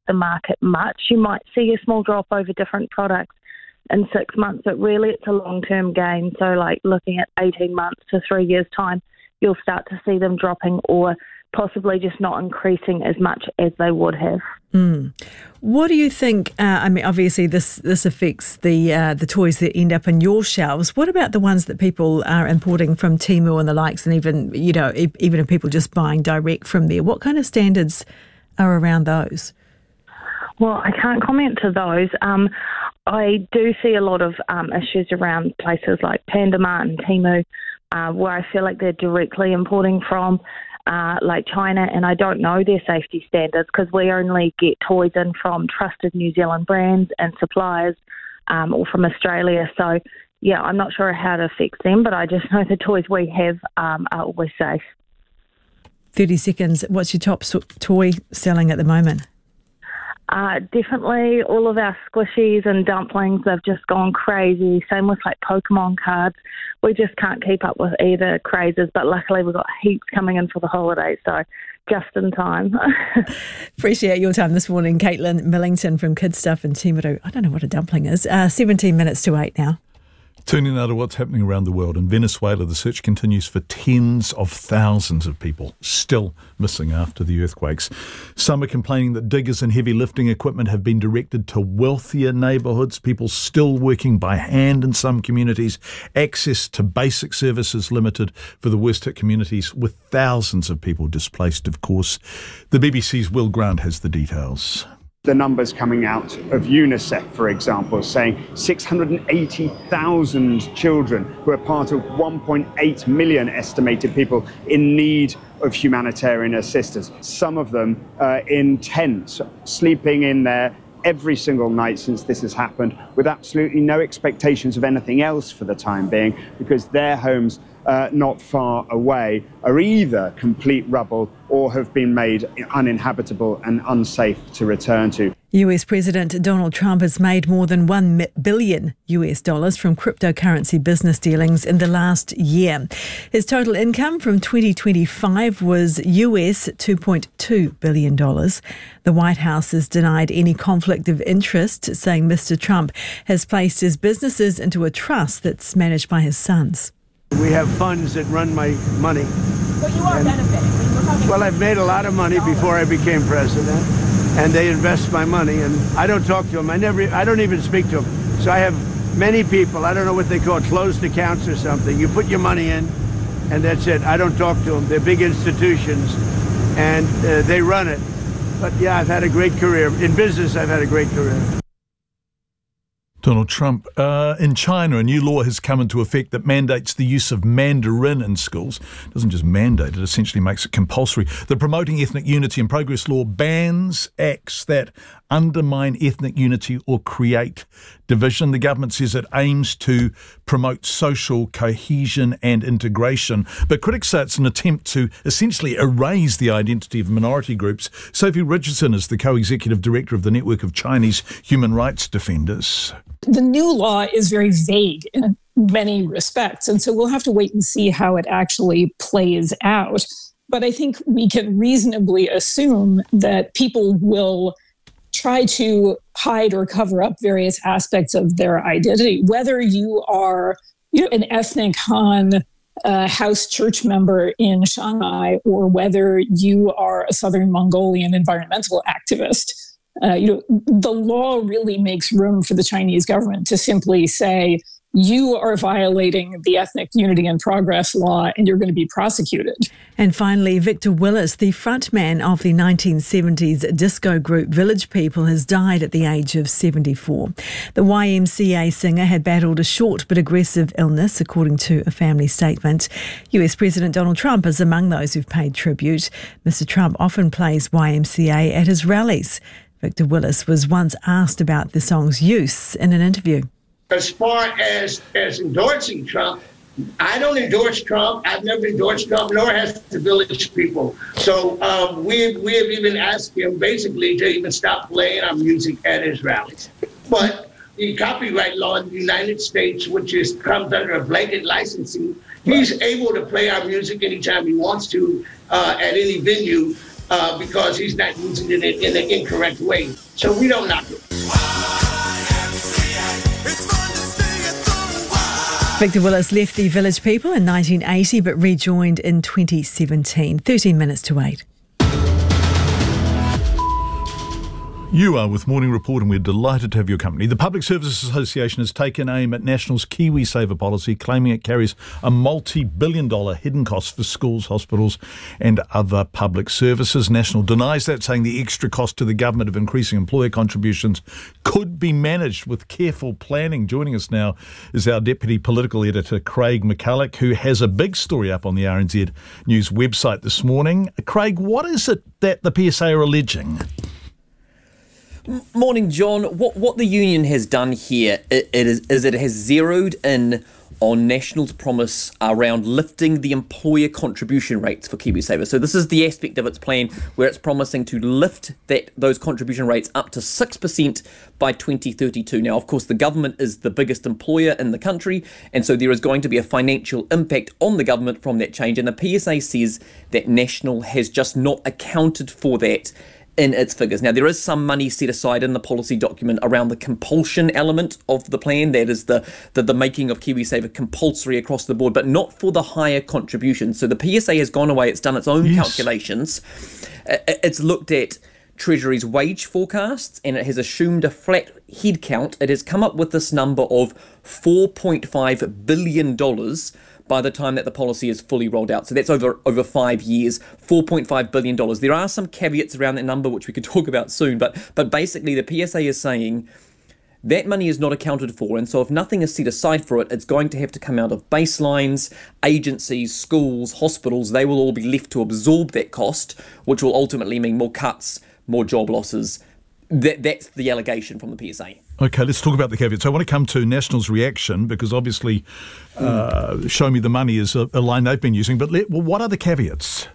the market much. You might see a small drop over different products in 6 months, but really it's a long-term gain. So like looking at 18 months to 3 years' time, you'll start to see them dropping or possibly just not increasing as much as they would have. What do you think? I mean, obviously this affects the toys that end up in your shelves. What about the ones that people are importing from Temu and the likes, and even if people just buying direct from there? What kind of standards are around those? Well, I can't comment to those. I do see a lot of issues around places like PandaMart and Temu, where I feel like they're directly importing from like China, and I don't know their safety standards because we only get toys in from trusted New Zealand brands and suppliers or from Australia. So, yeah, I'm not sure how it affects them, but I just know the toys we have are always safe. 30 seconds. What's your top toy selling at the moment? Definitely all of our squishies and dumplings have just gone crazy. Same with like Pokemon cards. We just can't keep up with either crazes, but luckily we've got heaps coming in for the holidays, so just in time. Appreciate your time this morning, Caitlin Millington from Kid Stuff in Timaru. I don't know what a dumpling is. 17 minutes to 8 now. Turning now to what's happening around the world. In Venezuela, the search continues for tens of thousands of people still missing after the earthquakes. Some are complaining that diggers and heavy lifting equipment have been directed to wealthier neighbourhoods, people still working by hand in some communities, access to basic services limited for the worst hit communities, with thousands of people displaced, of course. The BBC's Will Grant has the details. The numbers coming out of UNICEF, for example, saying 680,000 children who are part of 1.8 million estimated people in need of humanitarian assistance. Some of them in tents, sleeping in there every single night since this has happened, with absolutely no expectations of anything else for the time being, because their homes not far away are either complete rubble or have been made uninhabitable and unsafe to return to. US President Donald Trump has made more than $1 billion from cryptocurrency business dealings in the last year. His total income from 2025 was US $2.2 billion. The White House has denied any conflict of interest, saying Mr. Trump has placed his businesses into a trust that's managed by his sons. We have funds that run my money. But you are benefiting. Well, I've made a lot of money before I became president, and they invest my money, and I don't talk to them. I don't even speak to them. So I have many people, I don't know what they call it, closed accounts or something. You put your money in, and that's it. I don't talk to them. They're big institutions, and they run it. But yeah, I've had a great career. In business, I've had a great career. Donald Trump. In China, a new law has come into effect that mandates the use of Mandarin in schools. It doesn't just mandate, it essentially makes it compulsory. The Promoting Ethnic Unity and Progress law bans acts that undermine ethnic unity or create division. The government says it aims to promote social cohesion and integration, but critics say it's an attempt to essentially erase the identity of minority groups. Sophie Richardson is the co-executive director of the Network of Chinese Human Rights Defenders. The new law is very vague in many respects, and so we'll have to wait and see how it actually plays out. But I think we can reasonably assume that people will try to hide or cover up various aspects of their identity, whether you are an ethnic Han house church member in Shanghai or whether you are a Southern Mongolian environmental activist. The law really makes room for the Chinese government to simply say, you are violating the Ethnic Unity and Progress law and you're going to be prosecuted. And finally, Victor Willis, the frontman of the 1970s disco group Village People, has died at the age of 74. The YMCA singer had battled a short but aggressive illness, according to a family statement. US President Donald Trump is among those who've paid tribute. Mr. Trump often plays YMCA at his rallies. Victor Willis was once asked about the song's use in an interview. As far as endorsing Trump, I don't endorse Trump. I've never endorsed Trump, nor has the Village People. So we have even asked him basically to even stop playing our music at his rallies. But the copyright law in the United States, which comes under a blanket licensing, he's able to play our music anytime he wants to at any venue. because he's not using it in the incorrect way. So we don't knock it. Victor Willis left the Village People in 1980 but rejoined in 2017. 13 minutes to 8. You are with Morning Report and we're delighted to have your company. The Public Services Association has taken aim at National's KiwiSaver policy, claiming it carries a multi-billion-dollar hidden cost for schools, hospitals and other public services. National denies that, saying the extra cost to the government of increasing employer contributions could be managed with careful planning. Joining us now is our Deputy Political Editor, Craig McCulloch, who has a big story up on the RNZ News website this morning. Craig, what is it that the PSA are alleging? Morning, John. What the union has done here is it has zeroed in on National's promise around lifting the employer contribution rates for KiwiSaver. So this is the aspect of its plan where it's promising to lift those contribution rates up to 6% by 2032. Now, of course, the government is the biggest employer in the country, and so there is going to be a financial impact on the government from that change. And the PSA says that National has just not accounted for that in its figures. Now, there is some money set aside in the policy document around the compulsion element of the plan. That is the making of KiwiSaver compulsory across the board, but not for the higher contributions. So the PSA has gone away. It's done its own calculations. It's looked at Treasury's wage forecasts and it has assumed a flat head count. It has come up with this number of $4.5 billion by the time that the policy is fully rolled out. So that's over 5 years, $4.5 billion. There are some caveats around that number, which we could talk about soon, but basically the PSA is saying that money is not accounted for, and so if nothing is set aside for it, it's going to have to come out of baselines, agencies, schools, hospitals. They will all be left to absorb that cost, which will ultimately mean more cuts, more job losses. That's the allegation from the PSA. Okay, let's talk about the caveats. I want to come to National's reaction because obviously show me the money is a line they've been using. But what are the caveats?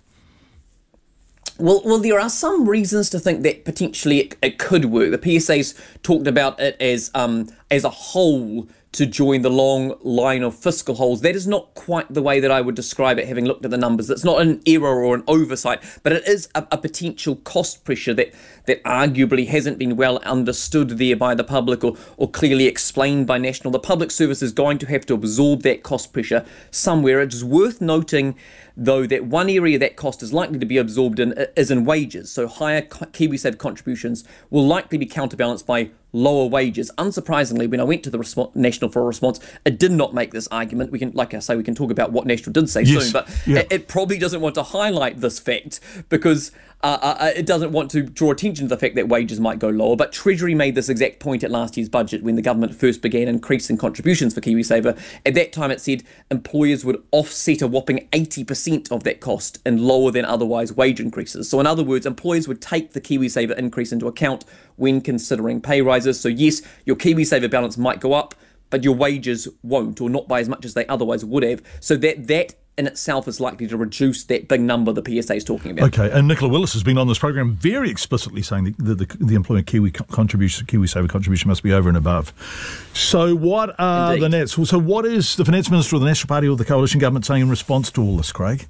Well, there are some reasons to think that potentially it could work. The PSA's talked about it as a whole to join the long line of fiscal holes. That is not quite the way that I would describe it, having looked at the numbers. It's not an error or an oversight, but it is a potential cost pressure that arguably hasn't been well understood there by the public or clearly explained by National. The public service is going to have to absorb that cost pressure somewhere. It is worth noting, though, that one area that cost is likely to be absorbed in is in wages. So higher KiwiSaver contributions will likely be counterbalanced by lower wages. Unsurprisingly, when I went to the National for a response, it did not make this argument. We can, like I say, we can talk about what National did say soon, but it probably doesn't want to highlight this fact because it doesn't want to draw attention to the fact that wages might go lower. But Treasury made this exact point at last year's budget when the government first began increasing contributions for KiwiSaver. At that time, it said employers would offset a whopping 80% of that cost in lower than otherwise wage increases. So in other words, employers would take the KiwiSaver increase into account when considering pay rises. So yes, your KiwiSaver balance might go up, but your wages won't, or not by as much as they otherwise would have. So that in itself is likely to reduce that big number the PSA is talking about. Okay, and Nicola Willis has been on this program very explicitly saying the employer KiwiSaver contribution must be over and above. So what are the nets? So what is the Finance Minister of the National Party or the Coalition Government saying in response to all this, Craig?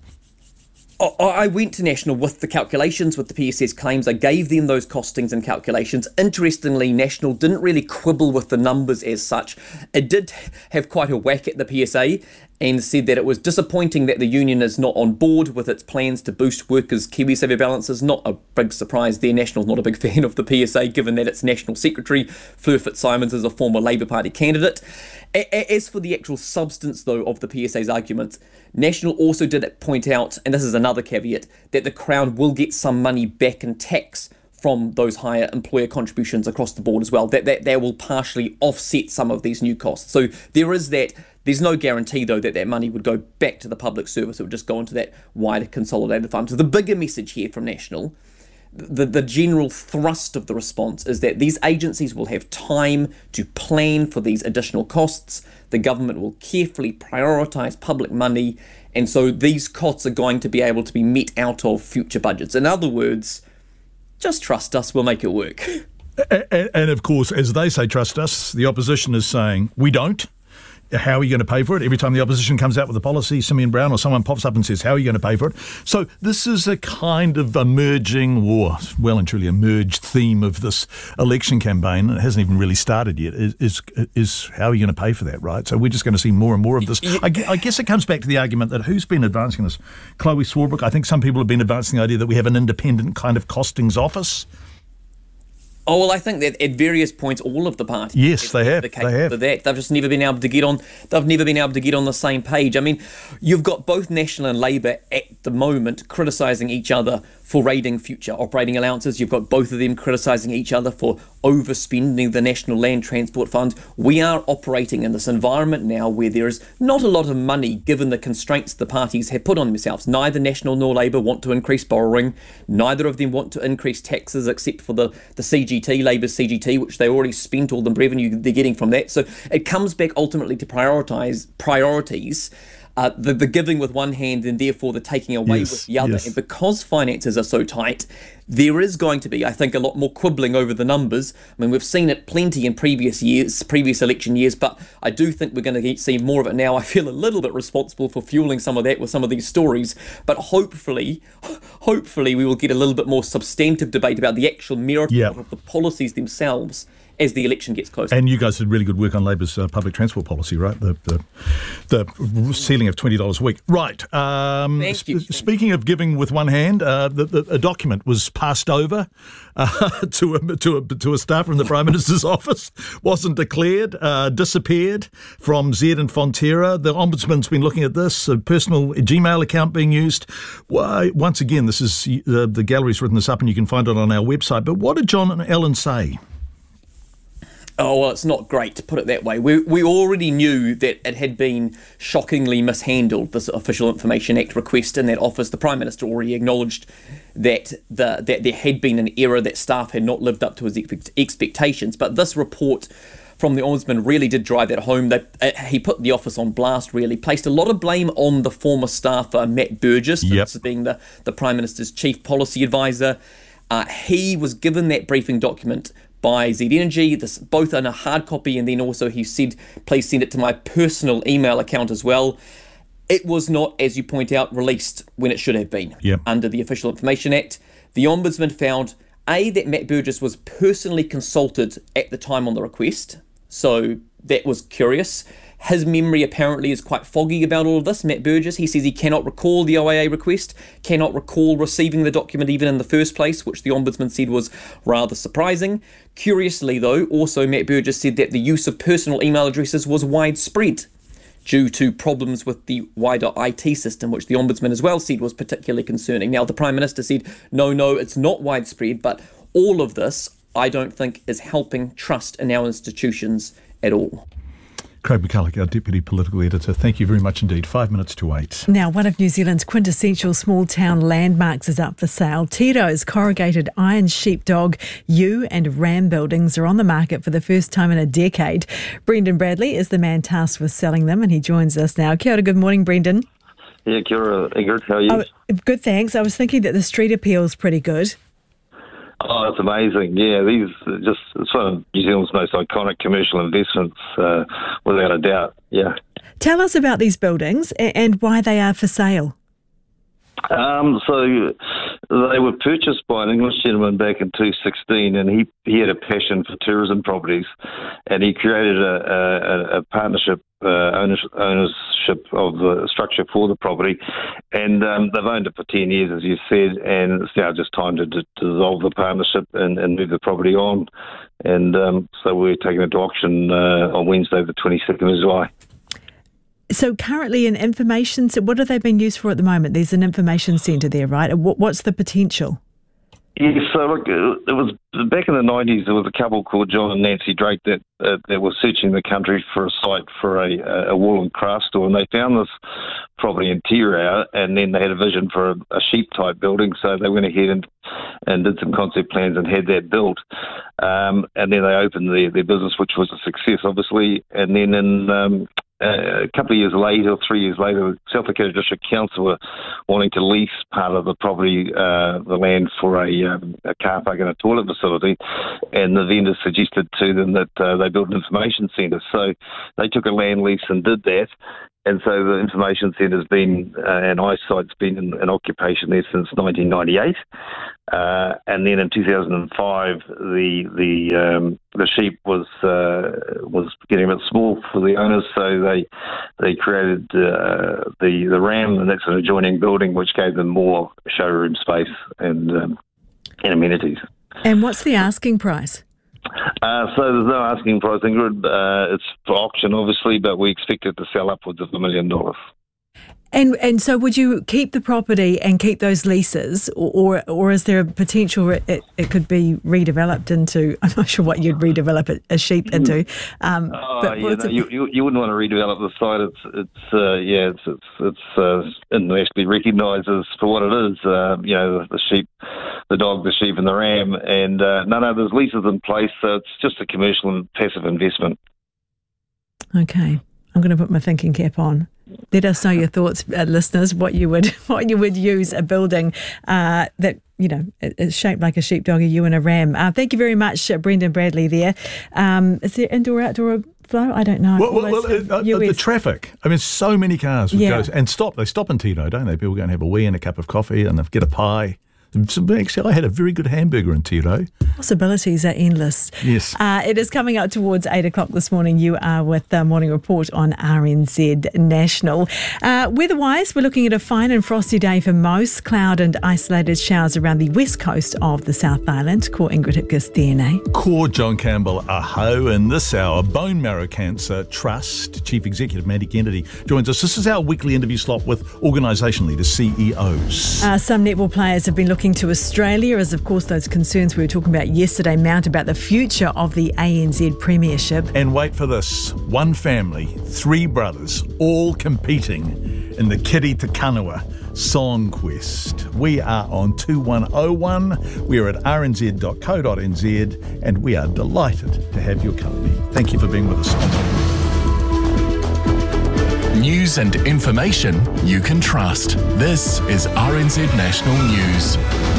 I went to National with the calculations, with the PSA's claims. I gave them those costings and calculations. Interestingly, National didn't really quibble with the numbers as such. It did have quite a whack at the PSA and said that it was disappointing that the union is not on board with its plans to boost workers' KiwiSaver balances. Not a big surprise there. National's not a big fan of the PSA, given that its National Secretary, Fleur Fitzsimons, is a former Labour Party candidate. As for the actual substance, though, of the PSA's arguments, National also did point out, and this is another caveat, that the Crown will get some money back in tax from those higher employer contributions across the board as well, that they will partially offset some of these new costs. So there is that. There's no guarantee, though, that money would go back to the public service. It would just go into that wider consolidated fund. So the bigger message here from National, the general thrust of the response is that these agencies will have time to plan for these additional costs. The government will carefully prioritise public money, and so these costs are going to be able to be met out of future budgets. In other words, just trust us, we'll make it work. And of course, as they say, trust us, the opposition is saying, we don't. how are you going to pay for it? Every time the opposition comes out with a policy, Simeon Brown or someone pops up and says, how are you going to pay for it? So this is a kind of emerging, or well and truly emerged theme of this election campaign. It hasn't even really started yet, is how are you going to pay for that, right? So we're just going to see more and more of this. I guess it comes back to the argument that who's been advancing this? Chloe Swarbrick. I think some people have been advancing the idea that we have an independent kind of costings office. Oh, well, I think that at various points, all of the parties, yes, they have. For that. They've just never been able to get on. They've never been able to get on the same page. I mean, you've got both National and Labour at the moment criticising each other for raiding future operating allowances. You've got both of them criticising each other for overspending the National Land Transport Fund. We are operating in this environment now where there is not a lot of money given the constraints the parties have put on themselves. Neither National nor Labour want to increase borrowing. Neither of them want to increase taxes except for the CGT, Labour's CGT, which they already spent all the revenue they're getting from that. So it comes back ultimately to priorities. The giving with one hand and therefore the taking away with the other. And because finances are so tight, there is going to be, I think, a lot more quibbling over the numbers. I mean, we've seen it plenty in previous election years, but I do think we're going to see more of it now. I feel a little bit responsible for fueling some of that with some of these stories, but hopefully we will get a little bit more substantive debate about the actual merit of the policies themselves as the election gets closer. And you guys did really good work on Labour's public transport policy, right? The ceiling of $20 a week. Right. Thank you. Speaking of giving with one hand, a document was passed over to a staff from the Prime Minister's office, wasn't declared, disappeared from Zed and Fonterra. The Ombudsman's been looking at this, a personal Gmail account being used. Once again, this is the gallery's written this up and you can find it on our website. But what did John and Ellen say? Oh, well, it's not great, to put it that way. We already knew that it had been shockingly mishandled, this Official Information Act request in that office. The Prime Minister already acknowledged that there had been an error, that staff had not lived up to his expectations. But this report from the Ombudsman really did drive that home. He put the office on blast, really, placed a lot of blame on the former staffer, Matt Burgess, this being the Prime Minister's chief policy advisor. He was given that briefing document by Z Energy, this both in a hard copy, and then also he said, please send it to my personal email account as well. It was not, as you point out, released when it should have been under the Official Information Act. The Ombudsman found, A, that Matt Burgess was personally consulted at the time on the request, so that was curious. His memory apparently is quite foggy about all of this, Matt Burgess. He says he cannot recall the OIA request, cannot recall receiving the document even in the first place, which the Ombudsman said was rather surprising. Curiously, though, also Matt Burgess said that the use of personal email addresses was widespread due to problems with the wider IT system, which the Ombudsman as well said was particularly concerning. Now, the Prime Minister said, no, it's not widespread, but all of this, I don't think, is helping trust in our institutions at all. Craig McCulloch, our Deputy Political Editor, thank you very much indeed. 5 minutes to 8. Now, one of New Zealand's quintessential small town landmarks is up for sale. Tito's corrugated iron sheepdog, U and Ram buildings are on the market for the first time in a decade. Brendan Bradley is the man tasked with selling them, and he joins us now. Kia ora, good morning, Brendan. Yeah, kia ora, Ingrid. How are you? Good, thanks. I was thinking that the street appeal is pretty good. Oh, it's amazing. Yeah, it's one of New Zealand's most iconic commercial investments, without a doubt. Yeah. Tell us about these buildings and why they are for sale. So they were purchased by an English gentleman back in 2016, and he had a passion for tourism properties, and he created a partnership, ownership of the structure for the property, and they've owned it for 10 years, as you said, and it's now just time to dissolve the partnership and move the property on, and so we're taking it to auction on Wednesday, the 22nd of July. So currently an information, so what are they being used for at the moment? There's an information centre there, right? What's the potential? Yeah, so look, it was back in the 90s, there was a couple called John and Nancy Drake that were searching the country for a site for a wool and craft store, and they found this property in Tirau, and then they had a vision for a sheep-type building, so they went ahead and did some concept plans and had that built. And then they opened their business, which was a success, obviously, and then a couple of years later, or 3 years later, the South Dakota District Council were wanting to lease part of the property, the land, for a car park and a toilet facility, and the vendor suggested to them that they build an information centre. So they took a land lease and did that. And so the information centre's been, and Eyesight's been in occupation there since 1998. And then in 2005, the sheep was getting a bit small for the owners, so they created the Ram, and that's an adjoining building which gave them more showroom space and amenities. And what's the asking price? So there's no asking price, Ingrid. It's for auction, obviously, but we expect it to sell upwards of $1 million. And so would you keep the property and keep those leases, or is there a potential it could be redeveloped into, I'm not sure what you'd redevelop a sheep into. You wouldn't want to redevelop the site. It's internationally recognised as for what it is. The sheep, the dog, the sheep and the ram. And there's leases in place, so it's just a commercial and passive investment. Okay. I'm going to put my thinking cap on. Let us know your thoughts, listeners, what you would use a building that, is shaped like a sheepdog, you and a ram. Thank you very much, Brendan Bradley there. Is there indoor, outdoor flow? I don't know. The traffic. I mean, so many cars would go and stop. They stop in Tino, don't they? People go and have a wee and a cup of coffee and get a pie. Actually, I had a very good hamburger in Tiro. Possibilities are endless. Yes. It is coming up towards 8 o'clock this morning. You are with the Morning Report on RNZ National. Weather-wise, we're looking at a fine and frosty day for most. Cloud and isolated showers around the west coast of the South Island. Core Ingrid Hipkiss, DNA. Core John Campbell, aho. In this hour, Bone Marrow Cancer Trust Chief Executive Mandy Kennedy joins us. This is our weekly interview slot with organisation leaders, CEOs. Some netball players have been looking to Australia as, of course, those concerns we were talking about yesterday mount about the future of the ANZ Premiership. And wait for this, one family, 3 brothers, all competing in the Kiri Te Kanawa Song Quest. We are on 2101, we're at rnz.co.nz, and we are delighted to have your company. Thank you for being with us. News and information you can trust. This is RNZ National News.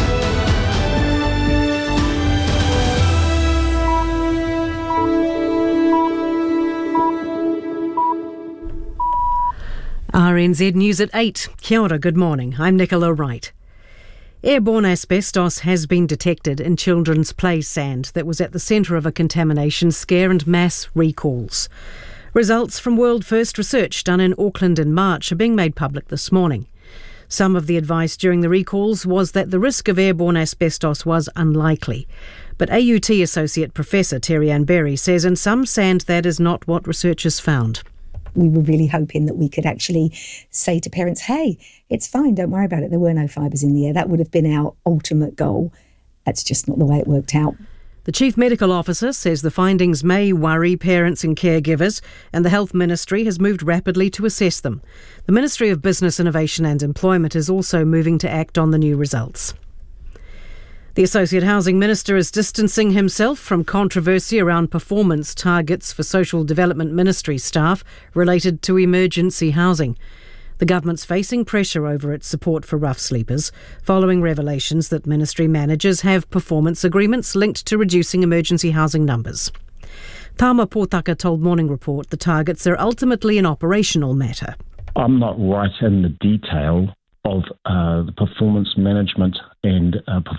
RNZ News at 8. Kia ora, good morning. I'm Nicola Wright. Airborne asbestos has been detected in children's play sand that was at the centre of a contamination scare and mass recalls. Results from World First research done in Auckland in March are being made public this morning. Some of the advice during the recalls was that the risk of airborne asbestos was unlikely. But AUT Associate Professor Terry-Ann Berry says in some sand that is not what researchers found. We were really hoping that we could actually say to parents, hey, it's fine, don't worry about it. There were no fibres in the air. That would have been our ultimate goal. That's just not the way it worked out. The Chief Medical Officer says the findings may worry parents and caregivers, and the Health Ministry has moved rapidly to assess them. The Ministry of Business, Innovation and Employment is also moving to act on the new results. The Associate Housing Minister is distancing himself from controversy around performance targets for Social Development Ministry staff related to emergency housing. The government's facing pressure over its support for rough sleepers, following revelations that ministry managers have performance agreements linked to reducing emergency housing numbers. Tama Potaka told Morning Report the targets are ultimately an operational matter. I'm not right in the detail of the performance management and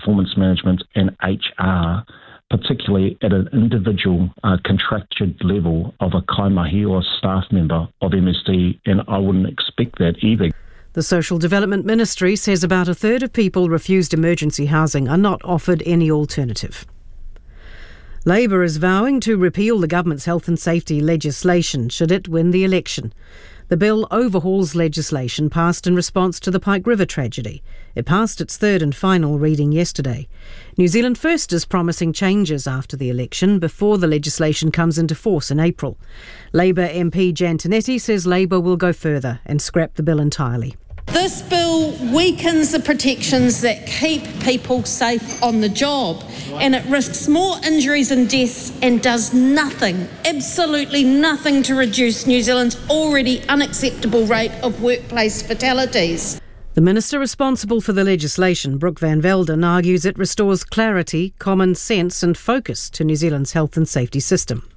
HR, particularly at an individual contracted level of a kaimahi or staff member of MSD, and I wouldn't expect that either. The Social Development Ministry says about a third of people refused emergency housing are not offered any alternative. Labour is vowing to repeal the government's health and safety legislation should it win the election. The bill overhauls legislation passed in response to the Pike River tragedy. It passed its third and final reading yesterday. New Zealand First is promising changes after the election before the legislation comes into force in April. Labour MP Jan Tinetti says Labour will go further and scrap the bill entirely. This bill weakens the protections that keep people safe on the job, and it risks more injuries and deaths and does nothing, absolutely nothing, to reduce New Zealand's already unacceptable rate of workplace fatalities. The minister responsible for the legislation, Brooke Van Velden, argues it restores clarity, common sense and focus to New Zealand's health and safety system.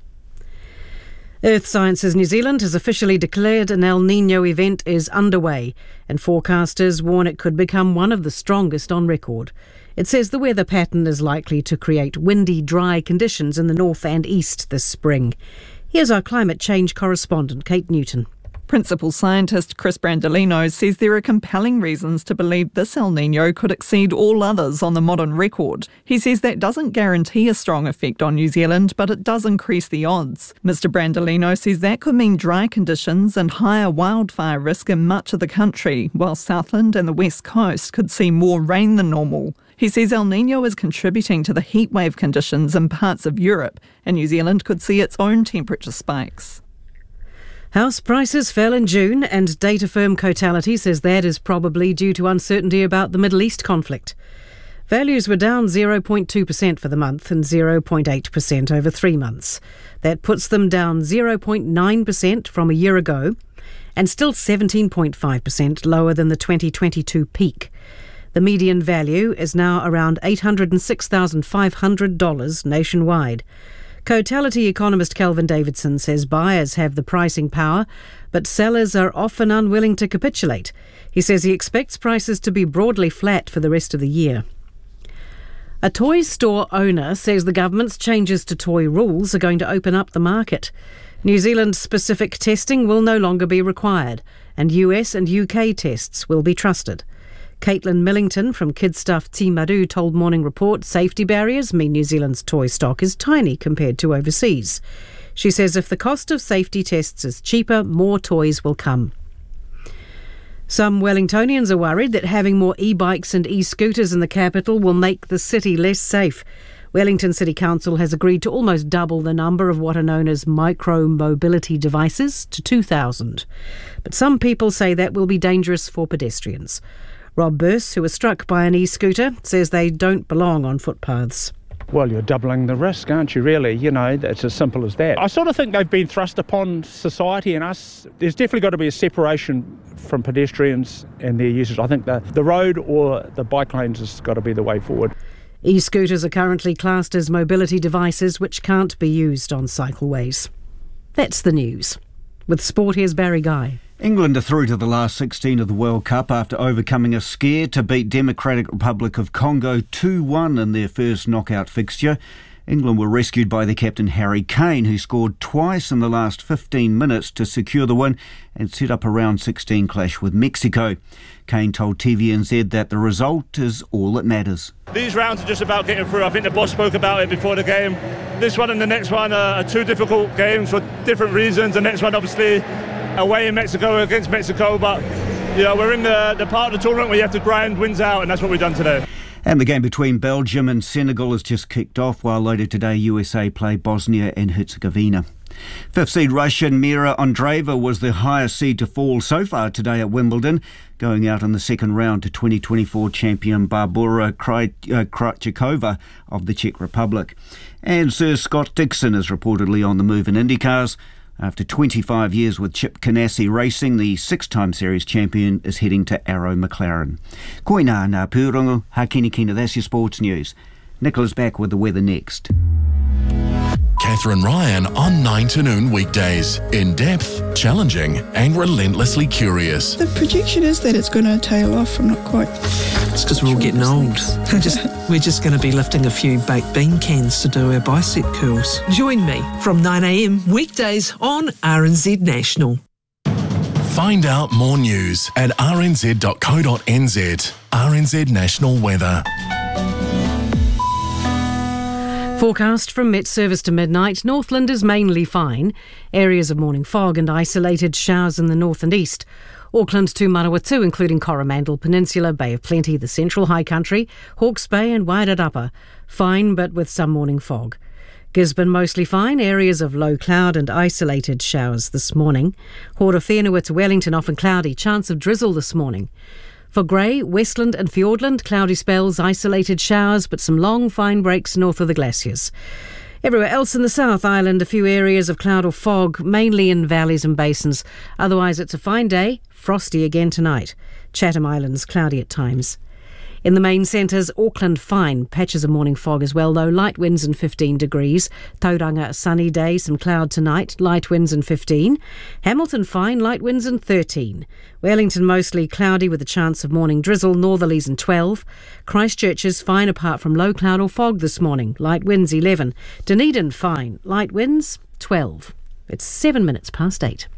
Earth Sciences New Zealand has officially declared an El Niño event is underway, and forecasters warn it could become one of the strongest on record. It says the weather pattern is likely to create windy, dry conditions in the north and east this spring. Here's our climate change correspondent, Kate Newton. Principal scientist Chris Brandolino says there are compelling reasons to believe this El Niño could exceed all others on the modern record. He says that doesn't guarantee a strong effect on New Zealand, but it does increase the odds. Mr Brandolino says that could mean dry conditions and higher wildfire risk in much of the country, while Southland and the West Coast could see more rain than normal. He says El Niño is contributing to the heatwave conditions in parts of Europe, and New Zealand could see its own temperature spikes. House prices fell in June, and data firm Cotality says that is probably due to uncertainty about the Middle East conflict. Values were down 0.2% for the month and 0.8% over 3 months. That puts them down 0.9% from a year ago and still 17.5% lower than the 2022 peak. The median value is now around $806,500 nationwide. Cotality economist Kelvin Davidson says buyers have the pricing power, but sellers are often unwilling to capitulate. He says he expects prices to be broadly flat for the rest of the year. A toy store owner says the government's changes to toy rules are going to open up the market. New Zealand-specific testing will no longer be required, and US and UK tests will be trusted. Caitlin Millington from Kidstuff Timaru told Morning Report safety barriers mean New Zealand's toy stock is tiny compared to overseas. She says if the cost of safety tests is cheaper, more toys will come. Some Wellingtonians are worried that having more e-bikes and e-scooters in the capital will make the city less safe. Wellington City Council has agreed to almost double the number of what are known as micro-mobility devices to 2,000. But some people say that will be dangerous for pedestrians. Rob Burse, who was struck by an e-scooter, says they don't belong on footpaths. Well, you're doubling the risk, aren't you, really? You know, it's as simple as that. I sort of think they've been thrust upon society and us. There's definitely got to be a separation from pedestrians and their users. I think the road or the bike lanes has got to be the way forward. E-scooters are currently classed as mobility devices which can't be used on cycleways. That's the news. With sport, here's Barry Guy. England are through to the last 16 of the World Cup after overcoming a scare to beat Democratic Republic of Congo 2-1 in their first knockout fixture. England were rescued by their captain Harry Kane, who scored twice in the last 15 minutes to secure the win and set up a round 16 clash with Mexico. Kane told TVNZ that the result is all that matters. These rounds are just about getting through. I think the boss spoke about it before the game. This one and the next one are two difficult games for different reasons. The next one, obviously, away in Mexico against Mexico, but you know, we're in the part of the tournament where you have to grind wins out, and that's what we've done today. And the game between Belgium and Senegal has just kicked off, while later today USA play Bosnia and Herzegovina. Fifth seed Russian Mira Andreeva was the highest seed to fall so far today at Wimbledon, going out in the second round to 2024 champion Barbora Krejcikova of the Czech Republic. And Sir Scott Dixon is reportedly on the move in IndyCars. After 25 years with Chip Ganassi Racing, the six-time series champion is heading to Arrow McLaren. Koina ngā pūrongo, hakini kina, that's your sports news. Nicola's back with the weather next. Catherine Ryan on 9 to noon weekdays. In depth, challenging and relentlessly curious. The projection is that it's going to tail off. I'm not quite... It's because we're all getting old. We're just going to be lifting a few baked bean cans to do our bicep curls. Join me from 9 a.m. weekdays on RNZ National. Find out more news at rnz.co.nz. RNZ National Weather. Forecast from Met Service to midnight. Northland is mainly fine. Areas of morning fog and isolated showers in the north and east. Auckland to Manawatu, including Coromandel Peninsula, Bay of Plenty, the Central High Country, Hawke's Bay and Wairarapa. Fine, but with some morning fog. Gisborne mostly fine, areas of low cloud and isolated showers this morning. Horowhenua to Wellington often cloudy, chance of drizzle this morning. For Grey, Westland and Fiordland, cloudy spells, isolated showers, but some long fine breaks north of the glaciers. Everywhere else in the South Island, a few areas of cloud or fog, mainly in valleys and basins. Otherwise, it's a fine day, frosty again tonight. Chatham Islands, cloudy at times. In the main centres, Auckland fine, patches of morning fog as well though, light winds and 15 degrees. Tauranga a sunny day, some cloud tonight, light winds and 15. Hamilton fine, light winds and 13. Wellington mostly cloudy with a chance of morning drizzle, northerlies and 12. Christchurch is fine apart from low cloud or fog this morning, light winds 11. Dunedin fine, light winds 12. It's 7 minutes past 8.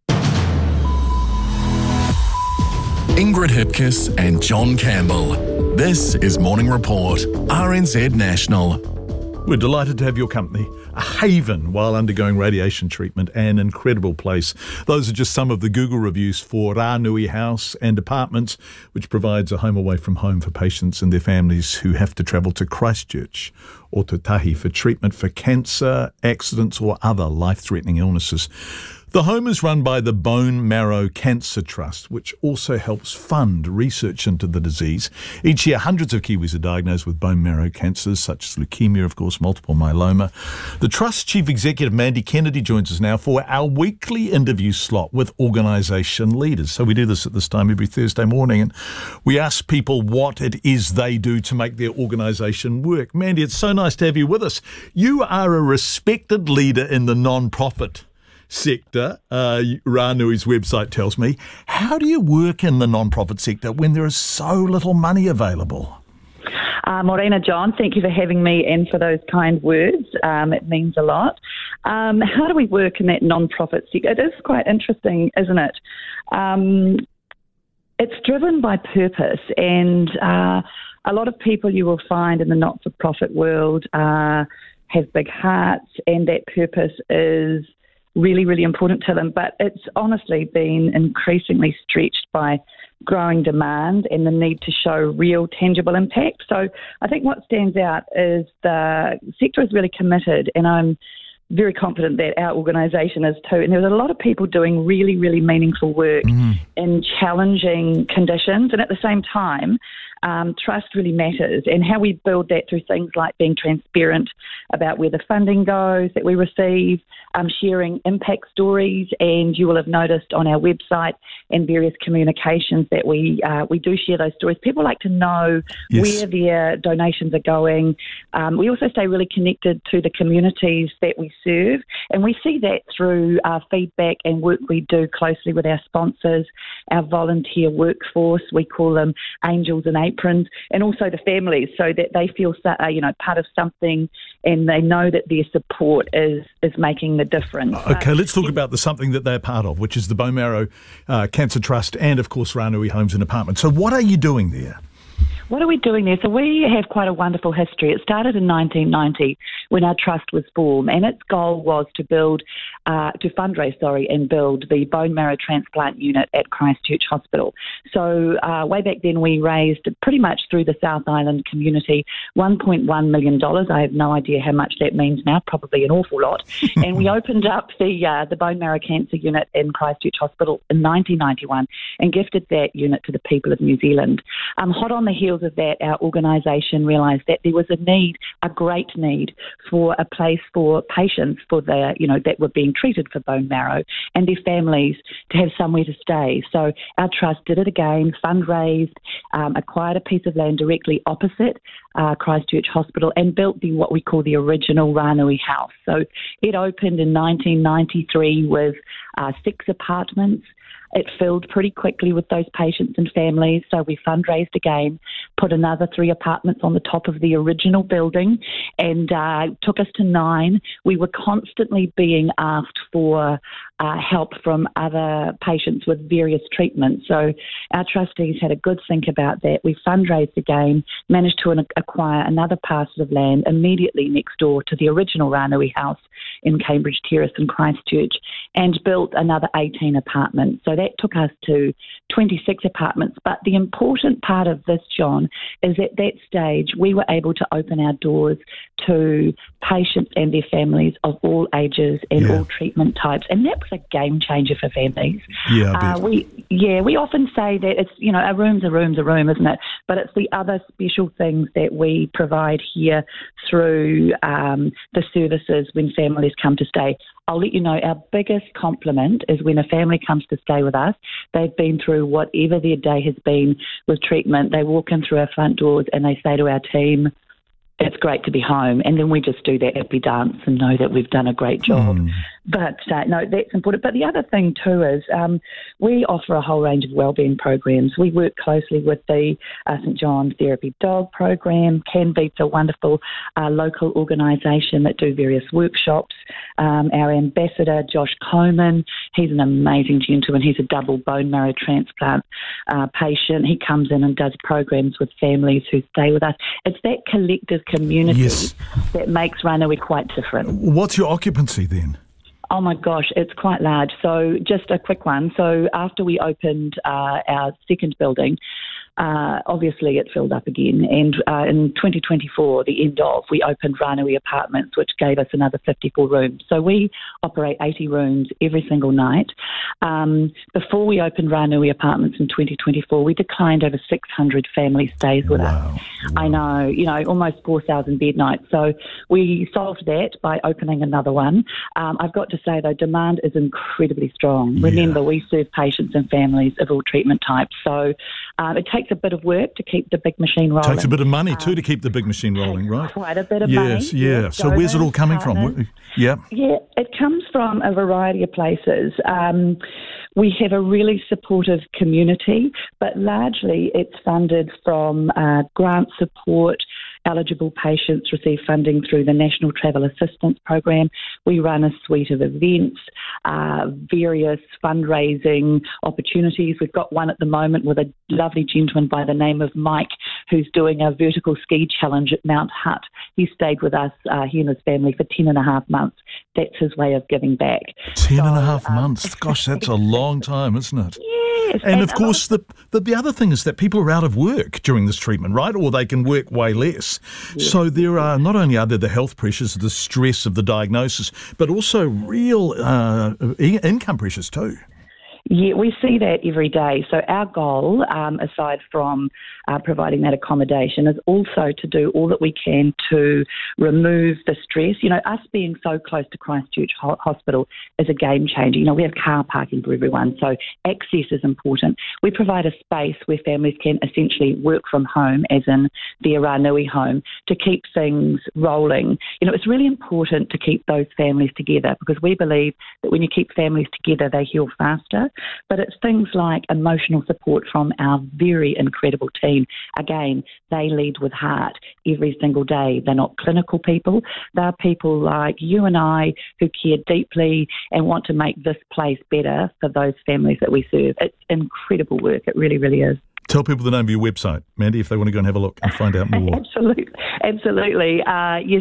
Ingrid Hipkiss and John Campbell. This is Morning Report, RNZ National. We're delighted to have your company. A haven while undergoing radiation treatment, an incredible place. Those are just some of the Google reviews for Rānui House and Apartments, which provides a home away from home for patients and their families who have to travel to Christchurch or Tutahi for treatment for cancer, accidents or other life-threatening illnesses. The home is run by the Bone Marrow Cancer Trust, which also helps fund research into the disease. Each year, hundreds of Kiwis are diagnosed with bone marrow cancers, such as leukemia, of course, multiple myeloma. The Trust's Chief Executive, Mandy Kennedy, joins us now for our weekly interview slot with organisation leaders. So we do this at this time every Thursday morning, and we ask people what it is they do to make their organisation work. Mandy, it's so nice to have you with us. You are a respected leader in the non-profit sector, Rānui's website tells me. How do you work in the non-profit sector when there is so little money available? Morena, John, thank you for having me and for those kind words. It means a lot. How do we work in that non-profit sector? It is quite interesting, isn't it? It's driven by purpose, and a lot of people you will find in the not-for-profit world have big hearts, and that purpose is really, really important to them. But it's honestly been increasingly stretched by growing demand and the need to show real tangible impact. So I think what stands out is the sector is really committed, and I'm very confident that our organisation is too. And there's a lot of people doing really, really meaningful work in challenging conditions. And at the same time, trust really matters, and how we build that through things like being transparent about where the funding goes that we receive, sharing impact stories, and you will have noticed on our website and various communications that we do share those stories. People like to know where their donations are going. We also stay really connected to the communities that we serve, and we see that through our feedback and work we do closely with our sponsors, our volunteer workforce. We call them angels and aprons, and also the families, so that they feel part of something, and they know that their support is making the difference. Okay, let's talk about the something that they're part of, which is the Bone Marrow Cancer Trust and, of course, Rānui Homes and Apartments. So what are you doing there? What are we doing there? So we have quite a wonderful history. It started in 1990 when our trust was formed, and its goal was to fundraise and build the bone marrow transplant unit at Christchurch Hospital. So way back then we raised pretty much through the South Island community $1.1 million. I have no idea how much that means now, probably an awful lot. And we opened up the bone marrow cancer unit in Christchurch Hospital in 1991 and gifted that unit to the people of New Zealand. Hot on the heels of that, our organisation realised that there was a great need for a place for patients that were being treated for bone marrow and their families to have somewhere to stay. So our trust did it again, fundraised, acquired a piece of land directly opposite Christchurch Hospital, and built what we call the original Rānui House. So it opened in 1993 with 6 apartments. It filled pretty quickly with those patients and families, so we fundraised again, put another 3 apartments on the top of the original building, and took us to 9. We were constantly being asked for help from other patients with various treatments. So our trustees had a good think about that. We fundraised again, managed to acquire another parcel of land immediately next door to the original Rānui House in Cambridge Terrace in Christchurch, and built another 18 apartments. So that took us to 26 apartments. But the important part of this, John, is at that stage we were able to open our doors to patients and their families of all ages and all treatment types, and that was a game changer for families. We often say that it's, a room's a room, isn't it? But it's the other special things that we provide here through the services when families come to stay. I'll let you know, our biggest compliment is when a family comes to stay with us. They've been through whatever their day has been with treatment. They walk in through our front doors and they say to our team, it's great to be home. And then we just do that happy dance and know that we've done a great job. But no, that's important. But the other thing too is we offer a whole range of wellbeing programs. We work closely with the St John's Therapy Dog program. CanBeat's a wonderful local organisation that do various workshops. Our ambassador, Josh Coleman, he's an amazing gentleman. He's a double bone marrow transplant patient. He comes in and does programs with families who stay with us. It's that collective community that makes Rānui quite different. What's your occupancy then? Oh my gosh, it's quite large. So just a quick one. So after we opened our second building, obviously it filled up again. And in 2024, the end of, we opened Rānui Apartments, which gave us another 54 rooms. So we operate 80 rooms every single night. Before we opened Rānui Apartments in 2024, we declined over 600 family stays with us. I know, almost 4,000 bed nights. So we solved that by opening another one. I've got to say, though, demand is incredibly strong. Remember, we serve patients and families of all treatment types. So it takes a bit of work to keep the big machine rolling. Takes a bit of money too to keep the big machine rolling, right? Quite a bit of money. Yes. So where's it all coming from? Yeah, it comes from a variety of places. We have a really supportive community, but largely it's funded from grant support. Eligible patients receive funding through the National Travel Assistance Program. We run a suite of events, various fundraising opportunities. We've got one at the moment with a lovely gentleman by the name of Mike who's doing a vertical ski challenge at Mount Hutt. He stayed with us, he and his family, for 10 and a half months. That's his way of giving back. 10 and a half months. Gosh, that's a long time, isn't it? Yes. And of course, the other thing is that people are out of work during this treatment, right? Or they can work way less. Yes. So there are, not only are there the health pressures, the stress of the diagnosis, but also real income pressures too. Yeah, we see that every day. So our goal, aside from providing that accommodation, is also to do all that we can to remove the stress. Us being so close to Christchurch Hospital is a game changer. We have car parking for everyone, so access is important. We provide a space where families can essentially work from home, as in their Rānui home, to keep things rolling. It's really important to keep those families together because we believe that when you keep families together, they heal faster. But it's things like emotional support from our very incredible team. Again, they lead with heart every single day. They're not clinical people. They're people like you and I who care deeply and want to make this place better for those families that we serve. It's incredible work. It really, really is. Tell people the name of your website, Mandy, if they want to go and have a look and find out more. Absolutely. Yes,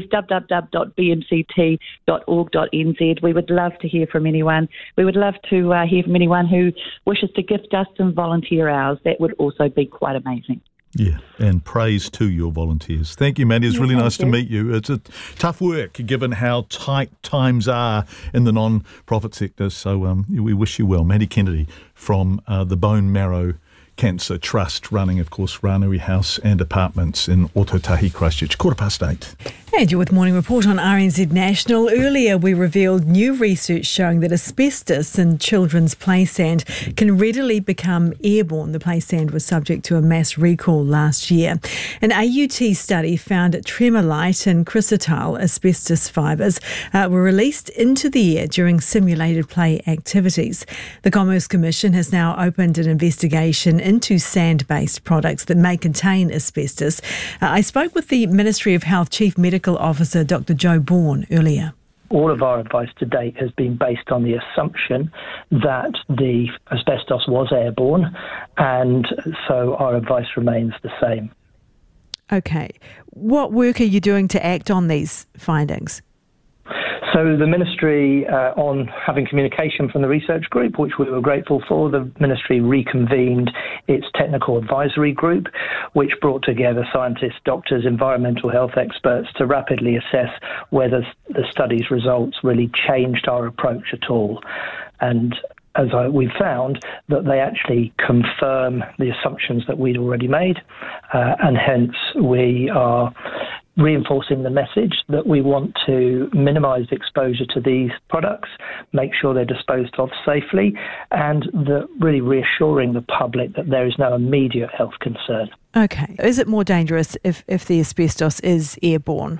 www.bmct.org.nz. We would love to hear from anyone. We would love to hear from anyone who wishes to gift us some volunteer hours. That would also be quite amazing. Yeah, and praise to your volunteers. Thank you, Mandy. It's really nice to meet you. It's a tough work given how tight times are in the non-profit sector. So we wish you well. Mandy Kennedy from the Bone Marrow Cancer Trust, running, of course, Rānui House and Apartments in Ōtautahi, Christchurch. 8:15. And you're with Morning Report on RNZ National. Earlier, we revealed new research showing that asbestos in children's play sand can readily become airborne. The play sand was subject to a mass recall last year. An AUT study found tremolite and chrysotile asbestos fibres were released into the air during simulated play activities. The Commerce Commission has now opened an investigation into sand-based products that may contain asbestos. I spoke with the Ministry of Health Chief Medical Officer Dr. Joe Bourne earlier. All of our advice to date has been based on the assumption that the asbestos was airborne, and so our advice remains the same. Okay. What work are you doing to act on these findings? So the Ministry, on having communication from the research group, which we were grateful for, the Ministry reconvened its technical advisory group, which brought together scientists, doctors, environmental health experts to rapidly assess whether the study's results really changed our approach at all. And we found that they actually confirm the assumptions that we'd already made, and hence we are reinforcing the message that we want to minimise exposure to these products, make sure they're disposed of safely, and really reassuring the public that there is no immediate health concern. Okay. Is it more dangerous if the asbestos is airborne?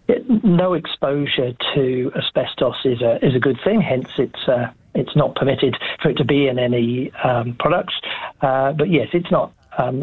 No exposure to asbestos is a good thing, hence it's not permitted for it to be in any products. But yes, it's not.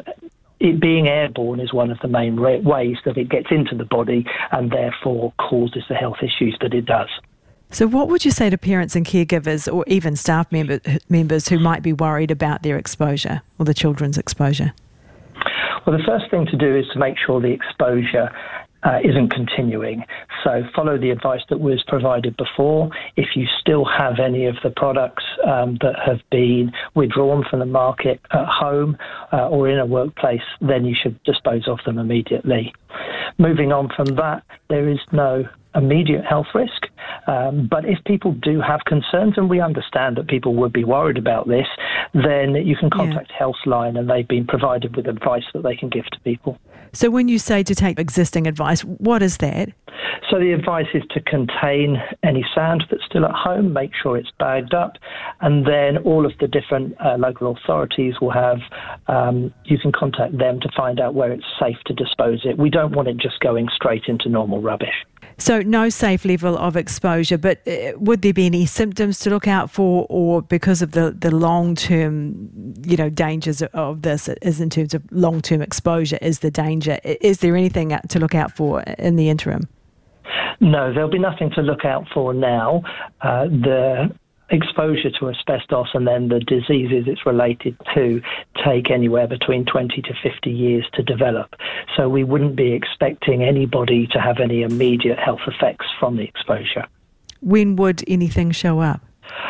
It being airborne is one of the main ways that it gets into the body and therefore causes the health issues that it does. So what would you say to parents and caregivers or even staff members who might be worried about their exposure or the children's exposure? Well, the first thing to do is to make sure the exposure isn't continuing. So follow the advice that was provided before. If you still have any of the products that have been withdrawn from the market at home or in a workplace, then you should dispose of them immediately. Moving on from that, there is no immediate health risk. But if people do have concerns, and we understand that people would be worried about this, then you can contact Healthline, and they've been provided with advice that they can give to people. So when you say to take existing advice, what is that? So the advice is to contain any sand that's still at home, make sure it's bagged up, and then all of the different local authorities will have, you can contact them to find out where it's safe to dispose it. We don't want it just going straight into normal rubbish. So no safe level of exposure, but would there be any symptoms to look out for, or because of the long-term, dangers of this, is in terms of long-term exposure is the danger? Is there anything to look out for in the interim? No, there'll be nothing to look out for now. The exposure to asbestos and then the diseases it's related to take anywhere between 20 to 50 years to develop. So we wouldn't be expecting anybody to have any immediate health effects from the exposure. When would anything show up?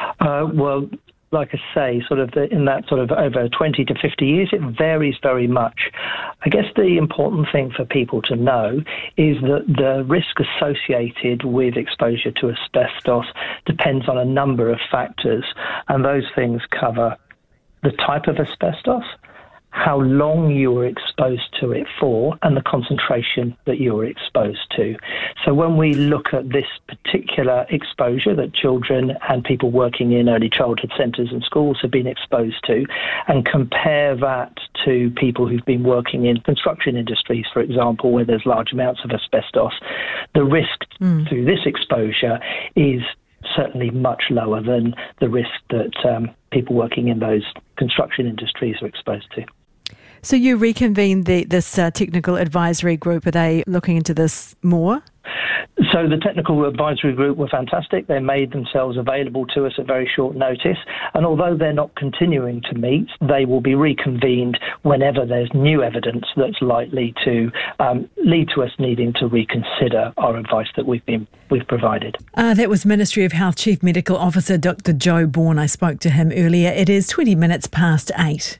Well, like I say, in that over 20 to 50 years, it varies very much. I guess the important thing for people to know is that the risk associated with exposure to asbestos depends on a number of factors, and those things cover the type of asbestos, how long you were exposed to it for, and the concentration that you were exposed to. So when we look at this particular exposure that children and people working in early childhood centres and schools have been exposed to, and compare that to people who've been working in construction industries, for example, where there's large amounts of asbestos, the risk through this exposure is certainly much lower than the risk that people working in those construction industries are exposed to. So you reconvened this technical advisory group. Are they looking into this more? So the technical advisory group were fantastic. They made themselves available to us at very short notice. And although they're not continuing to meet, they will be reconvened whenever there's new evidence that's likely to lead to us needing to reconsider our advice that we've provided. That was Ministry of Health Chief Medical Officer Dr. Joe Bourne. I spoke to him earlier. It is 20 minutes past 8.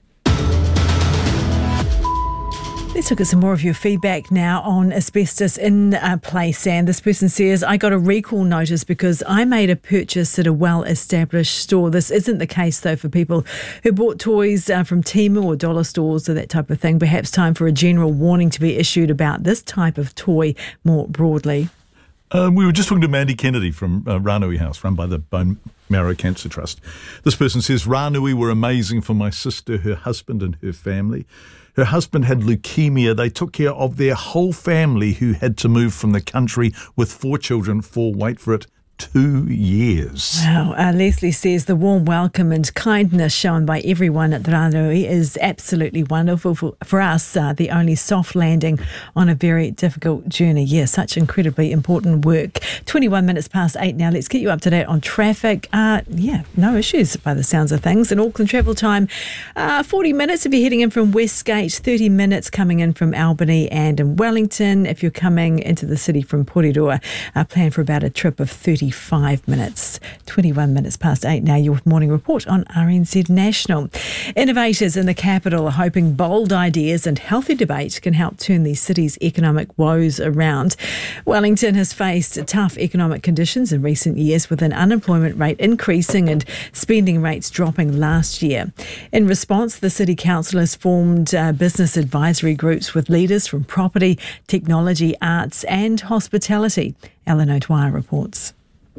Let's look at some more of your feedback now on asbestos in place. And this person says, I got a recall notice because I made a purchase at a well-established store. This isn't the case, though, for people who bought toys from Temu or dollar stores or that type of thing. Perhaps time for a general warning to be issued about this type of toy more broadly. We were just talking to Mandy Kennedy from Ranui House, run by the Bone Marrow Cancer Trust. This person says, Ranui were amazing for my sister, her husband and her family. Her husband had leukemia. They took care of their whole family who had to move from the country with 4 children for, wait for it, 2 years. Wow. Leslie says the warm welcome and kindness shown by everyone at Ranui is absolutely wonderful for us, the only soft landing on a very difficult journey. Yes, such incredibly important work. 21 minutes past 8 now. Let's get you up to date on traffic. No issues by the sounds of things. In Auckland, travel time, 40 minutes if you're heading in from Westgate, 30 minutes coming in from Albany and in Wellington. If you're coming into the city from Porirua, plan for about a trip of 30 25 minutes. 21 minutes past 8 now. Your morning report on RNZ National. Innovators in the capital are hoping bold ideas and healthy debate can help turn the city's economic woes around. Wellington has faced tough economic conditions in recent years, with an unemployment rate increasing and spending rates dropping last year. In response, the City Council has formed business advisory groups with leaders from property, technology, arts and hospitality. Ellen O'Dwyer reports.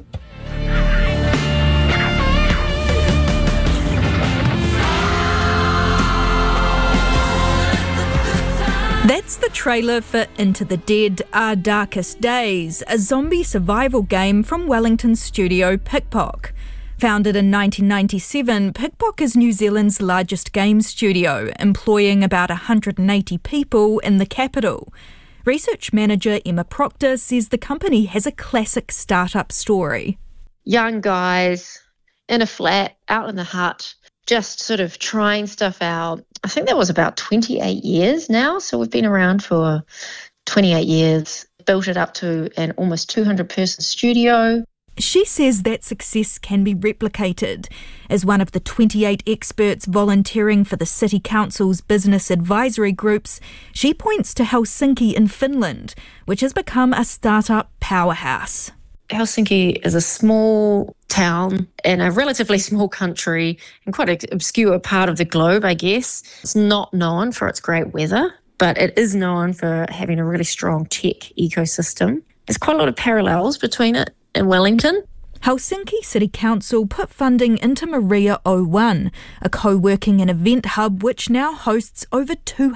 That's the trailer for Into the Dead, Our Darkest Days, a zombie survival game from Wellington's studio Pickpock. Founded in 1997, Pickpock is New Zealand's largest game studio, employing about 180 people in the capital. Research manager Emma Proctor says the company has a classic startup story. Young guys in a flat, out in the hut, just sort of trying stuff out. I think that was about 28 years now, so we've been around for 28 years, built it up to an almost 200-person studio. She says that success can be replicated. As one of the 28 experts volunteering for the City Council's business advisory groups, she points to Helsinki in Finland, which has become a startup powerhouse. Helsinki is a small town in a relatively small country and quite an obscure part of the globe, I guess. It's not known for its great weather, but it is known for having a really strong tech ecosystem. There's quite a lot of parallels between it and Wellington. Helsinki City Council put funding into Maria 01, a co-working and event hub which now hosts over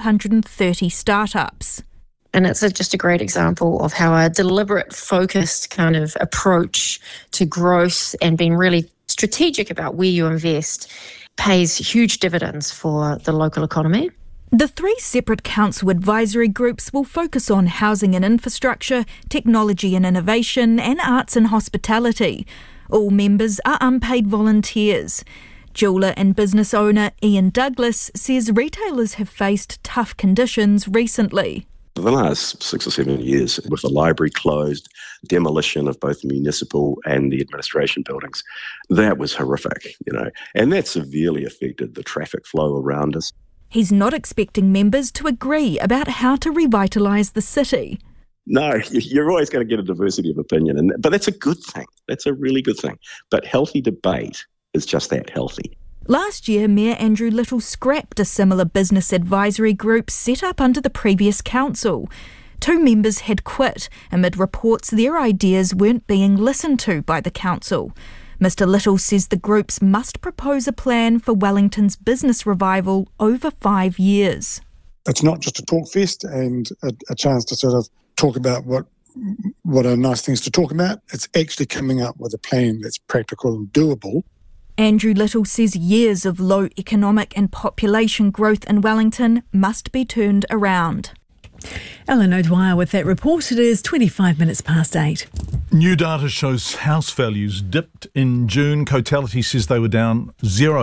230 startups. And it's just a great example of how a deliberate, focused kind of approach to growth and being really strategic about where you invest pays huge dividends for the local economy. The 3 separate council advisory groups will focus on housing and infrastructure, technology and innovation, and arts and hospitality. All members are unpaid volunteers. Jeweller and business owner Ian Douglas says retailers have faced tough conditions recently. For the last 6 or 7 years, with the library closed, demolition of both the municipal and the administration buildings, that was horrific, and that severely affected the traffic flow around us. He's not expecting members to agree about how to revitalise the city. No, you're always going to get a diversity of opinion, but that's a good thing. That's a really good thing. But healthy debate is just that, healthy. Last year, Mayor Andrew Little scrapped a similar business advisory group set up under the previous council. 2 members had quit amid reports their ideas weren't being listened to by the council. Mr Little says the groups must propose a plan for Wellington's business revival over 5 years. It's not just a talk fest and a chance to sort of talk about what are nice things to talk about. It's actually coming up with a plan that's practical and doable. Andrew Little says years of low economic and population growth in Wellington must be turned around. Ellen O'Dwyer with that report. It is 25 minutes past 8. New data shows house values dipped in June. Cotality says they were down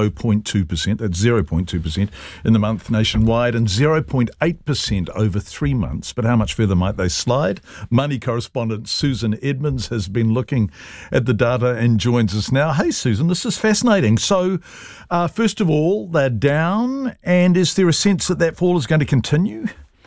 0.2%, that's 0.2% in the month nationwide, and 0.8% over 3 months. But how much further might they slide? Money correspondent Susan Edmonds has been looking at the data and joins us now. Hey Susan, this is fascinating. So first of all, they're down, and is there a sense that that fall is going to continue?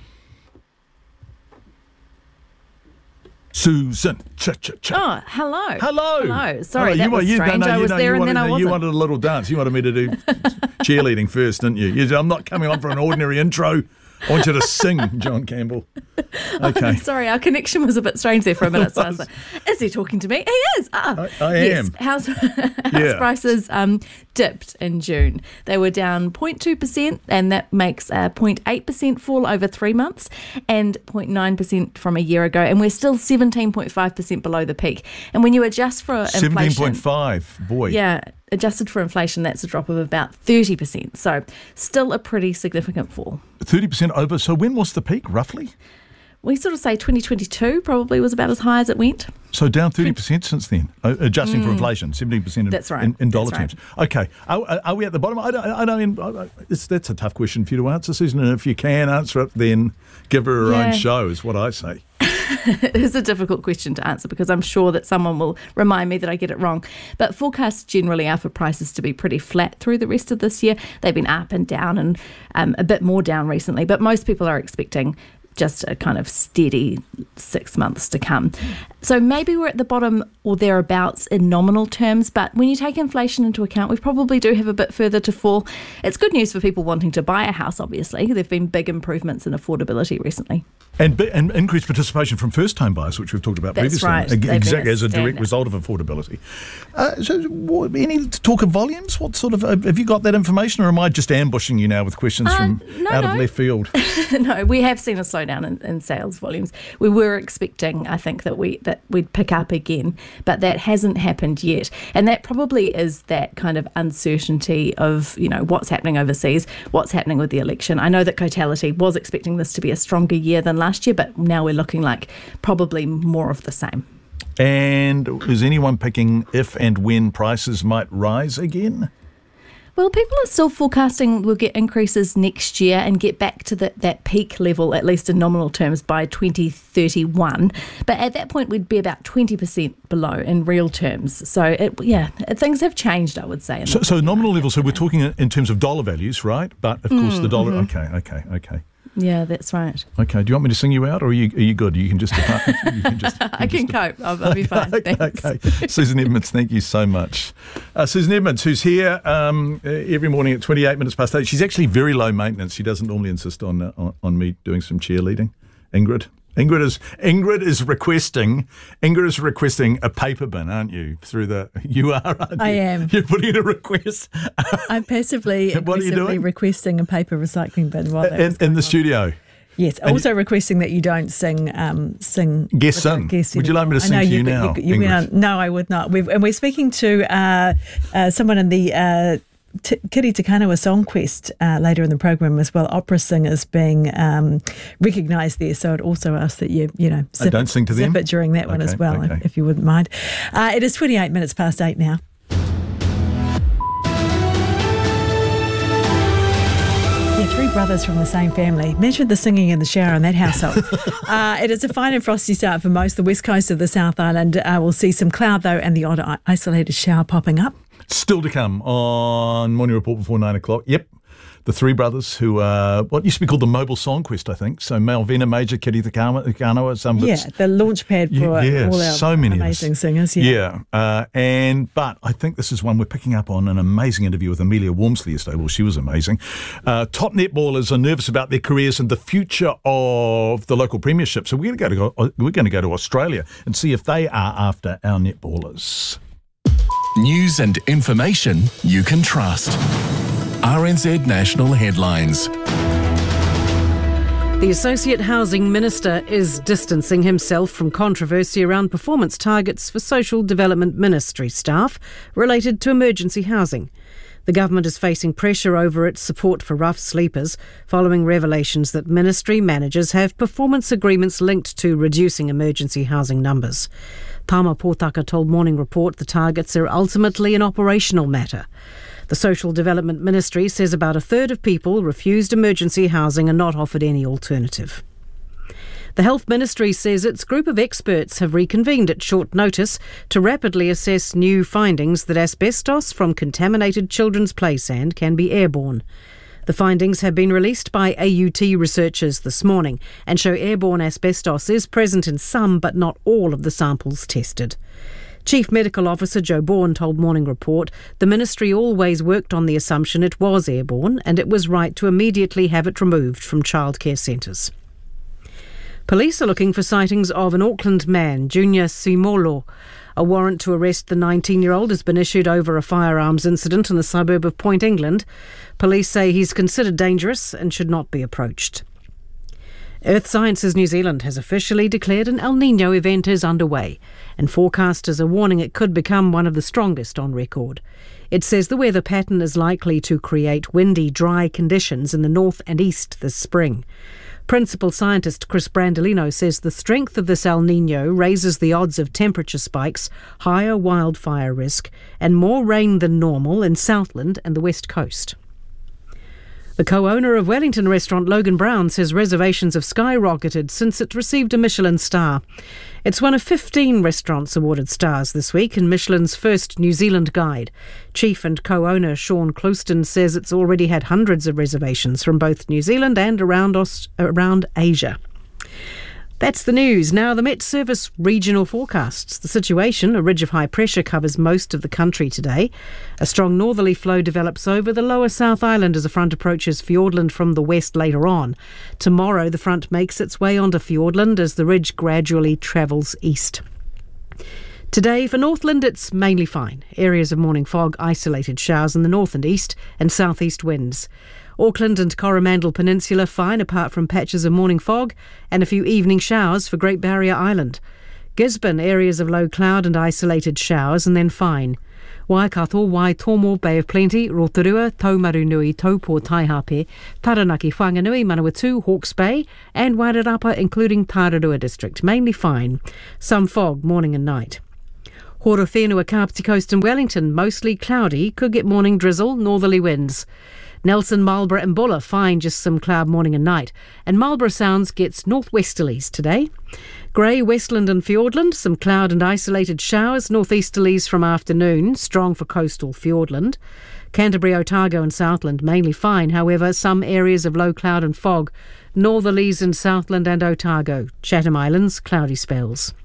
Susan. Oh, hello. Hello. Sorry, that was strange. I was there and then I wasn't. You wanted a little dance. You wanted me to do cheerleading first, didn't you? I'm not coming on for an ordinary intro. I want you to sing, John Campbell. Okay. Sorry, our connection was a bit strange there for a minute. So I was like, is he talking to me? He is. I yes. am. House prices dipped in June. They were down 0.2%, and that makes a 0.8% fall over 3 months and 0.9% from a year ago. And we're still 17.5% below the peak. And when you adjust for inflation... 17.5, boy. Yeah. Adjusted for inflation, that's a drop of about 30%. So still a pretty significant fall. 30% over. So when was the peak, roughly? We sort of say 2022 probably was about as high as it went. So down 30% since then, adjusting for inflation, 17% that's right. in dollar terms. Okay. Are we at the bottom? That's a tough question for you to answer, Susan. And if you can answer it, then give her her own show, is what I say. It is a difficult question to answer because I'm sure that someone will remind me that I get it wrong. But forecasts generally are for prices to be pretty flat through the rest of this year. They've been up and down and a bit more down recently, but most people are expecting just a kind of steady 6 months to come. So maybe we're at the bottom or thereabouts in nominal terms, but when you take inflation into account, we probably do have a bit further to fall. It's good news for people wanting to buy a house, obviously. There have been big improvements in affordability recently. And increased participation from first-time buyers, which we've talked about previously. That's right. Exactly, as a direct result of affordability. Any talk of volumes? What sort of have you got that information, or am I just ambushing you now with questions from out of left field? No, we have seen a slowdown in sales volumes. We were expecting, I think, that we'd pick up again, but that hasn't happened yet. And that probably is that kind of uncertainty of, what's happening overseas, what's happening with the election. I know that Cotality was expecting this to be a stronger year than last year, but now we're looking like probably more of the same. And is anyone picking if and when prices might rise again? Well, people are still forecasting we'll get increases next year and get back to that peak level, at least in nominal terms, by 2031. But at that point, we'd be about 20% below in real terms. So, things have changed, I would say. So nominal level, so we're talking in terms of dollar values, right? But, of course, the dollar... Mm-hmm. Okay. Yeah, that's right. Okay, do you want me to sing you out, or are you good? You can just... I can cope. I'll be fine. Thanks. Okay. Susan Edmonds, thank you so much. Susan Edmonds, who's here every morning at 28 minutes past 8. She's actually very low maintenance. She doesn't normally insist on me doing some cheerleading. Ingrid is requesting a paper bin, aren't you? You are, aren't you? I am. You're putting in a request. I'm passively requesting a paper recycling bin while in the studio. Yes, also requesting that you don't sing. Guest sing. Would you like me to sing to you now? No, I would not. We're speaking to someone in the Kiri Te Kanawa Song Quest later in the program as well. Opera singers being recognised there, so I'd also ask that you don't sing to them. Zip it during that one as well, if you wouldn't mind. It is 28 minutes past 8 now. Three brothers from the same family. Imagine the singing in the shower in that household. It is a fine and frosty start for most. The west coast of the South Island will see some cloud, though, and the odd isolated shower popping up. Still to come on Morning Report before 9 o'clock. Yep. The three brothers who are what used to be called the Mobile Song Quest, I think. So Malvina Major, Kiri Te Kanawa, some of it's... Yeah, the launch pad for all our so many amazing singers. But I think this is one we're picking up on an amazing interview with Amelia Wormsley yesterday. Well, she was amazing. Top netballers are nervous about their careers and the future of the local premiership. So we're going to go to Australia and see if they are after our netballers. News and information you can trust. RNZ National Headlines. The Associate Housing Minister is distancing himself from controversy around performance targets for Social Development Ministry staff related to emergency housing. The government is facing pressure over its support for rough sleepers following revelations that ministry managers have performance agreements linked to reducing emergency housing numbers. Tama Potaka told Morning Report the targets are ultimately an operational matter. The Social Development Ministry says about a third of people refused emergency housing and not offered any alternative. The Health Ministry says its group of experts have reconvened at short notice to rapidly assess new findings that asbestos from contaminated children's play sand can be airborne. The findings have been released by AUT researchers this morning and show airborne asbestos is present in some but not all of the samples tested. Chief Medical Officer Joe Bourne told Morning Report the ministry always worked on the assumption it was airborne and it was right to immediately have it removed from childcare centres. Police are looking for sightings of an Auckland man, Junior Simolo. A warrant to arrest the 19-year-old has been issued over a firearms incident in the suburb of Point England. Police say he's considered dangerous and should not be approached. Earth Sciences New Zealand has officially declared an El Niño event is underway, and forecasters are warning it could become one of the strongest on record. It says the weather pattern is likely to create windy, dry conditions in the north and east this spring. Principal scientist Chris Brandolino says the strength of this El Niño raises the odds of temperature spikes, higher wildfire risk, and more rain than normal in Southland and the west coast. The co-owner of Wellington restaurant Logan Brown says reservations have skyrocketed since it received a Michelin star. It's one of 15 restaurants awarded stars this week in Michelin's first New Zealand guide. Chief and co-owner Sean Clouston says it's already had hundreds of reservations from both New Zealand and around Asia. That's the news. Now, the Met Service regional forecasts. The situation, a ridge of high pressure, covers most of the country today. A strong northerly flow develops over the lower South Island as the front approaches Fiordland from the west later on. Tomorrow, the front makes its way onto Fiordland as the ridge gradually travels east. Today, for Northland, it's mainly fine. Areas of morning fog, isolated showers in the north and east, and southeast winds. Auckland and Coromandel Peninsula fine apart from patches of morning fog and a few evening showers for Great Barrier Island. Gisborne, areas of low cloud and isolated showers and then fine. Waikato, Waitomo, Bay of Plenty, Rotorua, Taumarunui, Taupo, Taihape, Taranaki, Whanganui, Manawatu, Hawke's Bay and Wairarapa including Tararua District, mainly fine. Some fog morning and night. Horowhenua, Kapiti Coast and Wellington, mostly cloudy, could get morning drizzle, northerly winds. Nelson, Marlborough and Buller, fine, just some cloud morning and night. And Marlborough Sounds gets northwesterlies today. Grey, Westland and Fiordland, some cloud and isolated showers, northeasterlies from afternoon, strong for coastal Fiordland. Canterbury, Otago and Southland, mainly fine, however, some areas of low cloud and fog. Northerlies in Southland and Otago. Chatham Islands, cloudy spells.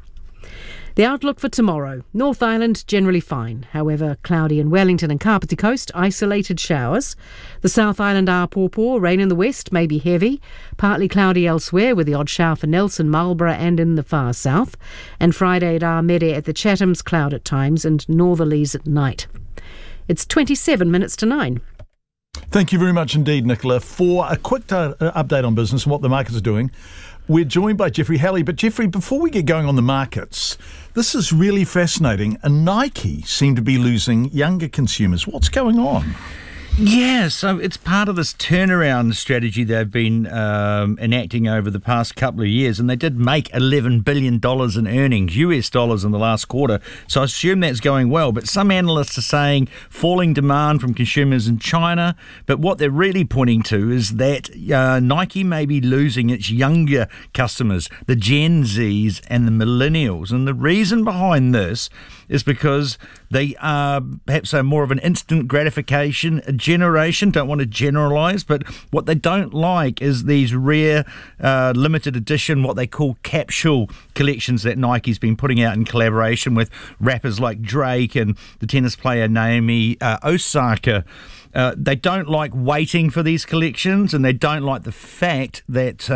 The outlook for tomorrow. North Island, generally fine. However, cloudy in Wellington and Kapiti Coast, isolated showers. The South Island, Apōpō, rain in the west, may be heavy. Partly cloudy elsewhere, with the odd shower for Nelson, Marlborough and in the far south. And Friday at Armede at the Chathams, cloud at times and northerlies at night. It's 27 minutes to 9. Thank you very much indeed, Nicola. For a quick update on business and what the markets are doing, we're joined by Jeffrey Halley. But Jeffrey, before we get going on the markets, this is really fascinating. And Nike seem to be losing younger consumers. What's going on? Yeah, so it's part of this turnaround strategy they've been enacting over the past couple of years, and they did make $11 billion in earnings, US dollars, in the last quarter, so I assume that's going well. But some analysts are saying falling demand from consumers in China, but what they're really pointing to is that Nike may be losing its younger customers, the Gen Zs and the millennials, and the reason behind this is because they are perhaps more of an instant gratification generation. Don't want to generalise, but what they don't like is these rare limited edition, what they call capsule collections that Nike's been putting out in collaboration with rappers like Drake and the tennis player Naomi Osaka. They don't like waiting for these collections, and they don't like the fact that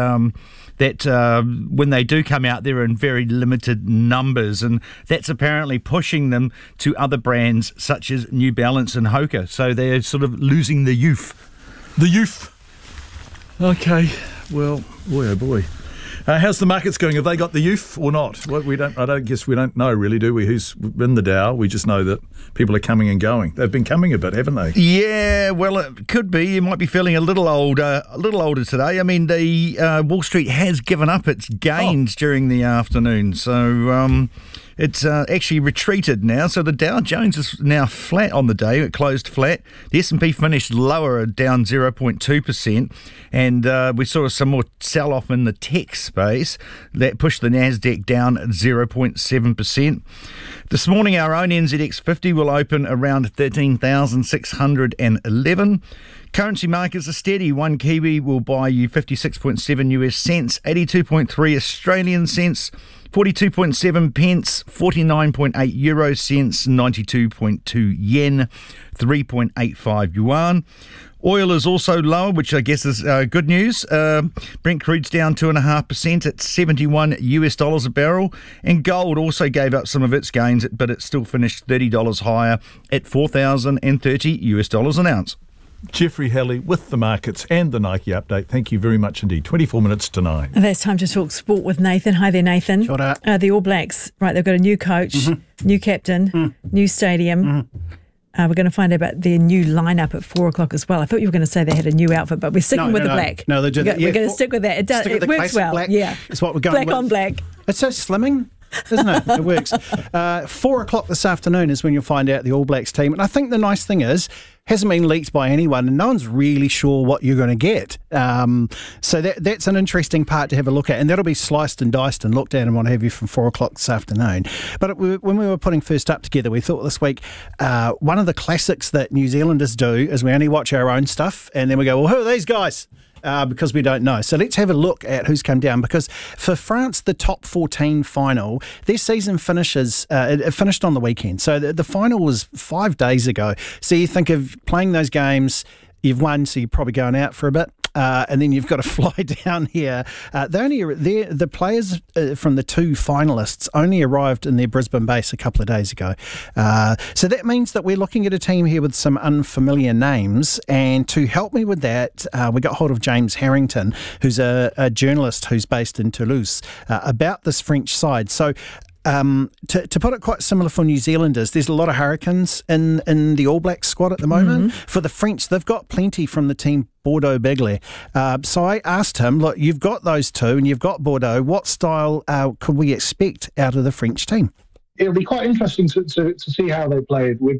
when they do come out, they're in very limited numbers, and that's apparently pushing them to other brands such as New Balance and Hoka. So they're sort of losing the youth. The youth. Okay. Well, boy, oh boy. How's the markets going? Have they got the youth or not? Well, we don't know really, do we? Who's in the Dow? We just know that people are coming and going. They've been coming a bit, haven't they? Yeah, well, it could be. You might be feeling a little older today. I mean, the Wall Street has given up its gains during the afternoon, so it's actually retreated now. So the Dow Jones is now flat on the day. It closed flat. The S&P finished lower, down 0.2%, and we saw some more sell-off in the tech space. That pushed the Nasdaq down 0.7%. This morning, our own NZX 50 will open around 13,611. Currency markets are steady. One Kiwi will buy you 56.7 US cents, 82.3 Australian cents, 42.7 pence, 49.8 euro cents, 92.2 yen, 3.85 yuan. Oil is also lower, which I guess is good news. Brent crude's down 2.5% at $71 US a barrel. And gold also gave up some of its gains, but it still finished $30 higher at $4,030 US an ounce. Jeffrey Halley with the markets and the Nike update. Thank you very much indeed. 24 minutes to 9. And that's time to talk sport with Nathan. Hi there, Nathan. Shut up. The All Blacks, right, they've got a new coach, new captain, new stadium. We're going to find out about their new lineup at 4 o'clock as well. I thought you were going to say they had a new outfit, but we're sticking with the black. No, they did. We're going to stick with that. It works well. Black. Yeah. It's what we're going black with. On black. It's so slimming. isn't it? It works. 4 o'clock this afternoon is when you'll find out the All Blacks team. And I think the nice thing is, hasn't been leaked by anyone, and no one's really sure what you're going to get. So that's an interesting part to have a look at, and that'll be sliced and diced and looked at and what have you from 4 o'clock this afternoon. But when we were putting First Up together, we thought this week one of the classics that New Zealanders do is we only watch our own stuff, and then we go, well, who are these guys? Because we don't know. So let's have a look at who's come down, because for France, the top 14 final, their season finishes, it finished on the weekend. So the final was 5 days ago. So you think of playing those games, you've won, so you're probably going out for a bit. And then you've got to fly down here. The players from the 2 finalists only arrived in their Brisbane base a couple of days ago. So that means that we're looking at a team here with some unfamiliar names. And to help me with that, we got hold of James Harrington, who's a journalist who's based in Toulouse, about this French side. So to put it quite similar for New Zealanders, there's a lot of Hurricanes in the All Blacks squad at the moment. For the French, they've got plenty from the team Bordeaux-Begley. So I asked him, look, you've got those two and you've got Bordeaux. What style could we expect out of the French team? It'll be quite interesting to see how they played with